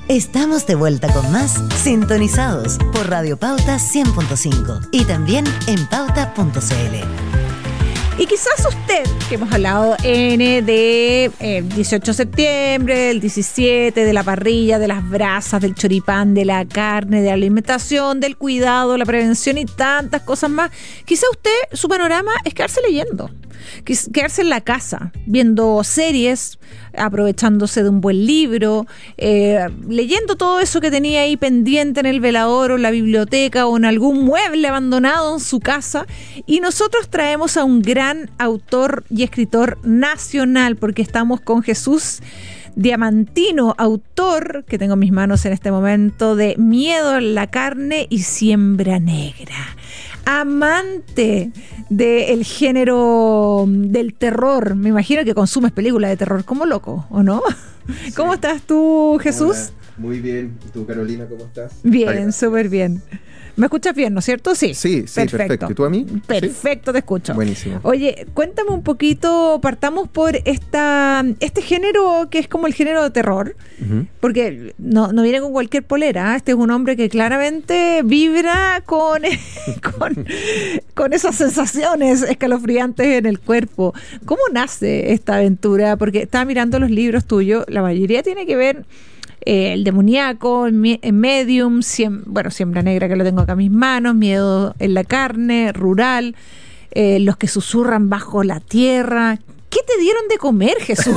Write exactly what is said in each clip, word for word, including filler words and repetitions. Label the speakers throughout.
Speaker 1: Estamos de vuelta con más Sintonizados por Radio Pauta cien punto cinco y también en pauta punto c l.
Speaker 2: Y quizás usted, que hemos hablado N de eh, dieciocho de septiembre, el diecisiete, de la parrilla, de las brasas, del choripán, de la carne, de la alimentación, del cuidado, la prevención y tantas cosas más, quizás usted, su panorama es quedarse leyendo, quedarse en la casa, viendo series, aprovechándose de un buen libro, eh, leyendo todo eso que tenía ahí pendiente en el velador o en la biblioteca o en algún mueble abandonado en su casa. Y nosotros traemos a un gran autor y escritor nacional, porque estamos con Jesús Diamantino, autor, que tengo en mis manos en este momento, de Miedo en la carne y Siembra negra. Amante del género del terror. Me imagino que consumes películas de terror como loco, ¿o no? Sí. ¿Cómo estás tú, Jesús?
Speaker 3: Hola, muy bien. ¿Y tú, Carolina, cómo estás?
Speaker 2: Bien, súper bien. ¿Me escuchas bien, no es cierto? Sí.
Speaker 3: Sí, sí, perfecto. perfecto. ¿Y tú a mí?
Speaker 2: Perfecto,
Speaker 3: sí.
Speaker 2: Te escucho.
Speaker 3: Buenísimo.
Speaker 2: Oye, cuéntame un poquito, partamos por esta este género que es como el género de terror, uh-huh. porque no, no viene con cualquier polera. Este es un hombre que claramente vibra con, con, con esas sensaciones escalofriantes en el cuerpo. ¿Cómo nace esta aventura? Porque estaba mirando los libros tuyos, la mayoría tiene que ver... Eh, el demoníaco, el medium, siem, bueno, Siembra negra, que lo tengo acá en mis manos, Miedo en la carne, rural, eh, los que susurran bajo la tierra. ¿Qué te dieron de comer, Jesús?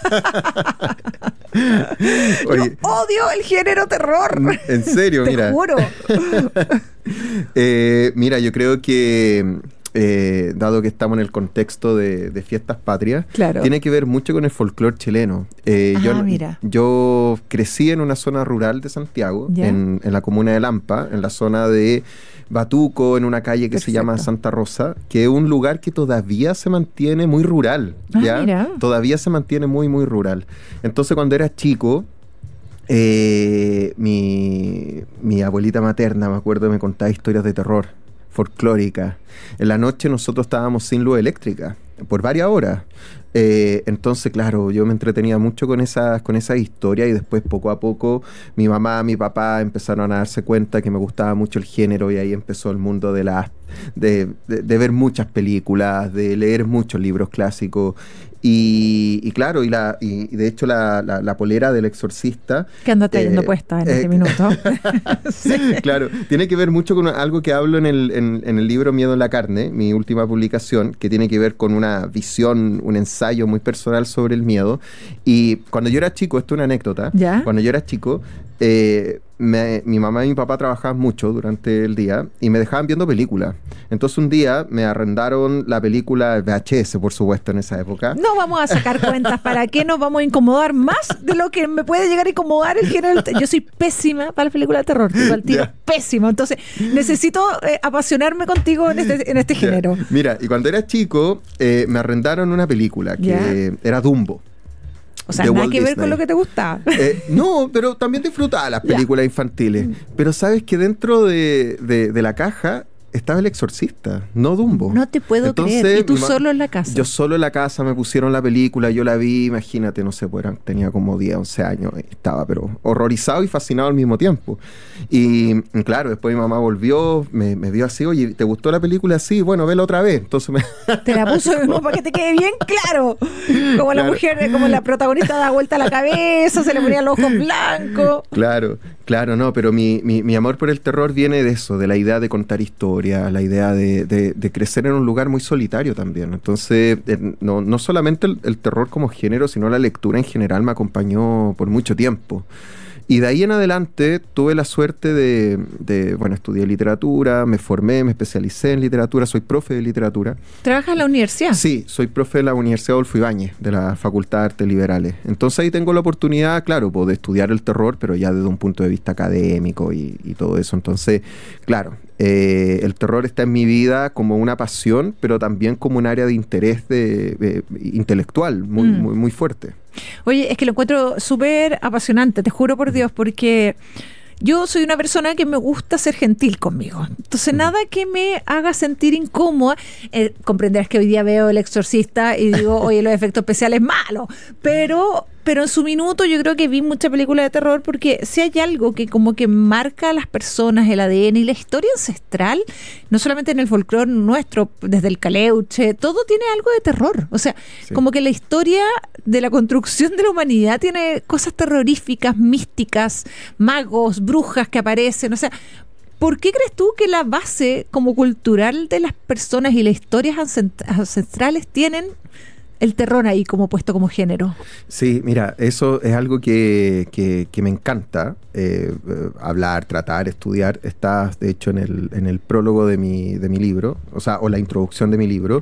Speaker 2: Oye, yo odio el género terror.
Speaker 3: En serio,
Speaker 2: te
Speaker 3: mira.
Speaker 2: Te juro.
Speaker 3: eh, mira, yo creo que... Eh, dado que estamos en el contexto de, de fiestas patrias,
Speaker 2: claro.
Speaker 3: tiene que ver mucho con el folclore chileno. Eh,
Speaker 2: ah,
Speaker 3: yo,
Speaker 2: mira.
Speaker 3: yo crecí en una zona rural de Santiago, en, en la comuna de Lampa, en la zona de Batuco, en una calle que Perfecto. se llama Santa Rosa, que es un lugar que todavía se mantiene muy rural. ¿ya?
Speaker 2: Ah, mira.
Speaker 3: Todavía se mantiene muy, muy rural. Entonces, cuando era chico... Eh, mi, mi abuelita materna, me acuerdo, me contaba historias de terror folclórica. En la noche nosotros estábamos sin luz eléctrica por varias horas. Eh, entonces, claro, yo me entretenía mucho con esas, con esas historias y después poco a poco mi mamá, mi papá empezaron a darse cuenta que me gustaba mucho el género y ahí empezó el mundo de las de, de, de ver muchas películas, de leer muchos libros clásicos. Y, y claro, y, la, y de hecho la, la, la polera del Exorcista...
Speaker 2: Que anda trayendo eh, puesta en eh, este minuto.
Speaker 3: Sí. Claro, tiene que ver mucho con algo que hablo en el, en, en el libro Miedo en la carne, mi última publicación, que tiene que ver con una visión, un ensayo muy personal sobre el miedo. Y cuando yo era chico, esto es una anécdota,
Speaker 2: ¿Ya?
Speaker 3: Cuando yo era chico... Eh, me, mi mamá y mi papá trabajaban mucho durante el día y me dejaban viendo películas. Entonces un día me arrendaron la película V H S, por supuesto, en esa época.
Speaker 2: No vamos a sacar cuentas. ¿Para qué nos vamos a incomodar más de lo que me puede llegar a incomodar el género? Yo soy pésima para la película de terror, tipo, al tiro, yeah. pésima. Entonces necesito eh, apasionarme contigo en este, en este género.
Speaker 3: Yeah. Mira, y cuando era chico eh, me arrendaron una película que yeah. era Dumbo.
Speaker 2: O sea, nada que ver con lo que te gustaba.
Speaker 3: Eh, no, pero también disfrutaba las películas yeah. infantiles. Pero sabes que dentro de, de, de la caja estaba El Exorcista, no Dumbo.
Speaker 2: No te puedo
Speaker 3: Entonces,
Speaker 2: creer. ¿Y tú
Speaker 3: ma-
Speaker 2: solo en la casa?
Speaker 3: Yo solo en la casa, me pusieron la película, yo la vi, imagínate, no sé, pues, tenía como diez, once años, y estaba pero horrorizado y fascinado al mismo tiempo. Y claro, después mi mamá volvió, me, me vio así, oye, ¿te gustó la película? Sí, bueno, vela otra vez. Entonces me...
Speaker 2: Te la puso de nuevo para que te quede bien claro. Como claro. la mujer, como la protagonista da vuelta a la cabeza, se le ponían los ojos blancos.
Speaker 3: Claro, claro, no, pero mi, mi, mi amor por el terror viene de eso, de la idea de contar historias, la idea de, de, de crecer en un lugar muy solitario también. Entonces, eh, no, no solamente el, el terror como género, sino la lectura en general me acompañó por mucho tiempo. Y de ahí en adelante tuve la suerte de, de, bueno, estudié literatura, me formé, me especialicé en literatura, soy profe de literatura.
Speaker 2: ¿Trabajas en la universidad?
Speaker 3: Sí, soy profe de la Universidad Adolfo Ibáñez, de la Facultad de Artes Liberales. Entonces ahí tengo la oportunidad, claro, pues, de estudiar el terror, pero ya desde un punto de vista académico y, y todo eso. Entonces, claro, eh, el terror está en mi vida como una pasión, pero también como un área de interés de, de, intelectual muy, mm. muy, muy fuerte.
Speaker 2: Oye, es que lo encuentro súper apasionante, te juro por Dios, porque yo soy una persona que me gusta ser gentil conmigo. Entonces, nada que me haga sentir incómoda. Eh, comprenderás que hoy día veo El Exorcista y digo, oye, los efectos especiales malos, pero pero en su minuto yo creo que vi mucha película de terror porque si hay algo que como que marca a las personas, el A D N y la historia ancestral, no solamente en el folclore nuestro, desde el Caleuche, todo tiene algo de terror. O sea, sí. como que la historia de la construcción de la humanidad tiene cosas terroríficas, místicas, magos, brujas que aparecen. O sea, ¿por qué crees tú que la base como cultural de las personas y las historias ancestrales tienen el terror ahí como puesto como género?
Speaker 3: Sí, mira, eso es algo que, que, que me encanta eh, eh, hablar, tratar, estudiar. Está, de hecho, en el, en el prólogo de mi, de mi libro, o sea, o la introducción de mi libro,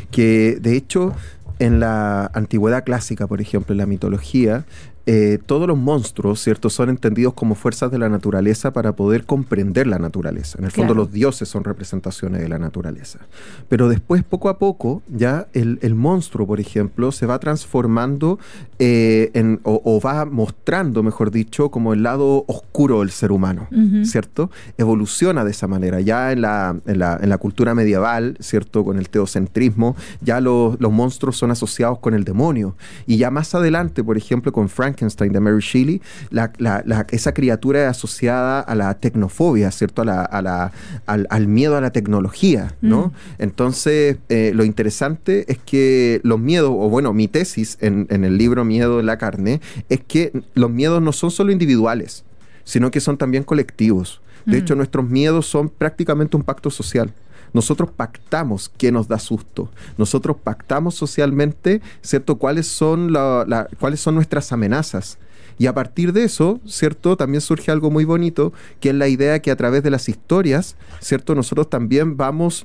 Speaker 3: que de hecho en la antigüedad clásica, por ejemplo, en la mitología, Eh, todos los monstruos, ¿cierto?, son entendidos como fuerzas de la naturaleza para poder comprender la naturaleza. En el fondo, claro, los dioses son representaciones de la naturaleza. Pero después, poco a poco, ya el, el monstruo, por ejemplo, se va transformando eh, en, o, o va mostrando, mejor dicho, como el lado oscuro del ser humano, uh-huh. ¿cierto? Evoluciona de esa manera. Ya en la, en la, en la cultura medieval, ¿cierto?, con el teocentrismo, ya los, los monstruos son asociados con el demonio. Y ya más adelante, por ejemplo, con Frank de Mary Shelley, la, la, la, esa criatura es asociada a la tecnofobia, ¿cierto? A la, a la, al, al miedo a la tecnología, ¿no? Mm. Entonces, eh, lo interesante es que los miedos, o bueno, mi tesis en, en el libro Miedo en la carne, es que los miedos no son solo individuales, sino que son también colectivos. De mm. hecho, nuestros miedos son prácticamente un pacto social. Nosotros pactamos qué nos da susto. Nosotros pactamos socialmente, ¿cierto?, cuáles son, la, la, cuáles son nuestras amenazas. Y a partir de eso, ¿cierto?, también surge algo muy bonito, que es la idea que a través de las historias, ¿cierto?, nosotros también vamos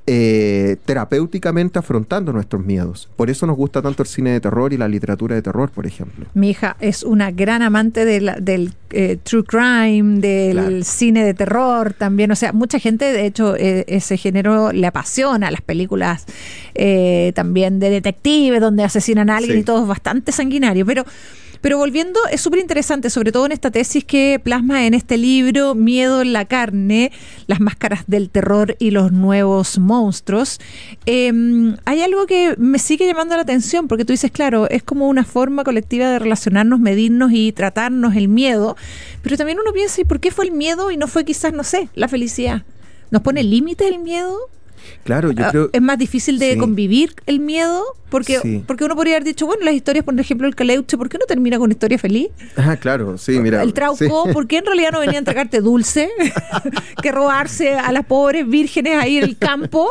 Speaker 3: eh, terapéuticamente afrontando nuestros miedos. Por eso nos gusta tanto el cine de terror y la literatura de terror, por ejemplo.
Speaker 2: Mi hija es una gran amante de la, del eh, true crime, del claro. cine de terror también. O sea, mucha gente, de hecho, eh, ese género le apasiona. Las películas eh, también de detectives, donde asesinan a alguien sí. y todo es bastante sanguinario. Pero... Pero volviendo, es súper interesante, sobre todo en esta tesis que plasma en este libro, Miedo en la carne, las máscaras del terror y los nuevos monstruos. Eh, hay algo que me sigue llamando la atención, porque tú dices, claro, es como una forma colectiva de relacionarnos, medirnos y tratarnos el miedo, pero también uno piensa, ¿y por qué fue el miedo y no fue quizás, no sé, la felicidad? ¿Nos pone límites el miedo?
Speaker 3: Claro, yo creo...
Speaker 2: ¿Es más difícil de sí. convivir el miedo? Porque, sí. porque uno podría haber dicho, bueno, las historias, por ejemplo, el Caleuche, ¿por qué no termina con una historia feliz?
Speaker 3: Ah, claro, sí, mira.
Speaker 2: El Trauco, sí. ¿por qué en realidad no venía a entregarte dulce? Que robarse a las pobres vírgenes ahí en el campo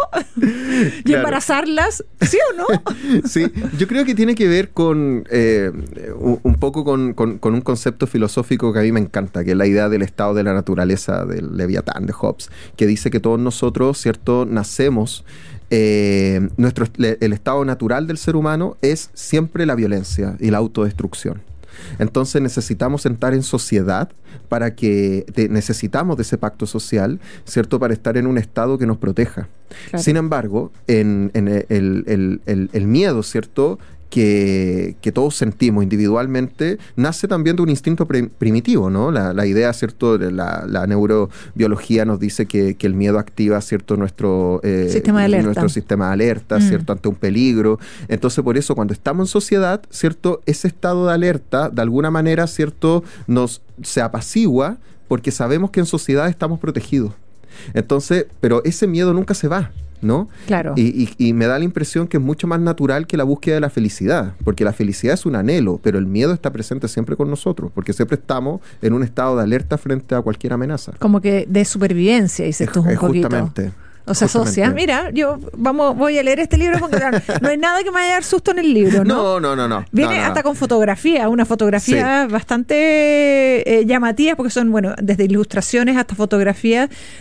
Speaker 2: y claro. embarazarlas, ¿sí o no?
Speaker 3: Sí, yo creo que tiene que ver con eh, un, un poco con, con, con un concepto filosófico que a mí me encanta, que es la idea del estado de la naturaleza del Leviatán de Hobbes, que dice que todos nosotros, ¿cierto?, nacemos... Eh, nuestro, el estado natural del ser humano es siempre la violencia y la autodestrucción. Entonces necesitamos entrar en sociedad para que de, necesitamos de ese pacto social, ¿cierto?, para estar en un estado que nos proteja. Claro. Sin embargo, en, en el, el, el, el miedo, ¿cierto?, Que, que todos sentimos individualmente, nace también de un instinto pre- primitivo, ¿no? La, la idea, ¿cierto? La, la neurobiología nos dice que, que el miedo activa, ¿cierto?, nuestro, eh,
Speaker 2: sistema de alerta.
Speaker 3: nuestro sistema de alerta, mm. ¿cierto?, ante un peligro. Entonces, por eso, cuando estamos en sociedad, ¿cierto?, ese estado de alerta, de alguna manera, ¿cierto?, nos se apacigua porque sabemos que en sociedad estamos protegidos. Entonces, pero ese miedo nunca se va, ¿no?
Speaker 2: Claro.
Speaker 3: Y, y, y me da la impresión que es mucho más natural que la búsqueda de la felicidad, porque la felicidad es un anhelo, pero el miedo está presente siempre con nosotros, porque siempre estamos en un estado de alerta frente a cualquier amenaza.
Speaker 2: Como que de supervivencia, dices tú un
Speaker 3: es,
Speaker 2: poquito.
Speaker 3: Justamente.
Speaker 2: O se asocia. Mira, yo vamos, voy a leer este libro porque no hay nada que me vaya a dar susto en el libro, ¿no?
Speaker 3: No, no, no, no.
Speaker 2: Viene
Speaker 3: no, no.
Speaker 2: hasta con fotografía, una fotografía sí. bastante eh, llamativa, porque son, bueno, desde ilustraciones hasta fotografías